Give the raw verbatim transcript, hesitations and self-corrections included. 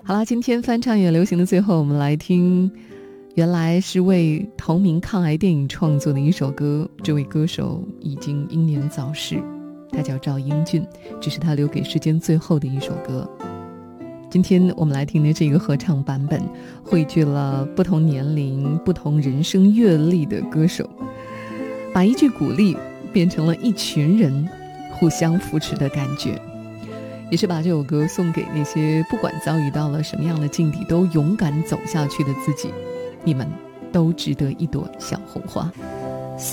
好啦，今天翻唱乐流行的最后，我们来听原来是为同名抗癌电影创作的一首歌，这位歌手已经英年早逝，他叫赵英俊，这是他留给世间最后的一首歌。今天我们来听的这个合唱版本，汇聚了不同年龄、不同人生阅历的歌手，把一句鼓励变成了一群人互相扶持的感觉，也是把这首歌送给那些不管遭遇到了什么样的境地都勇敢走下去的自己，你们都值得一朵小红花。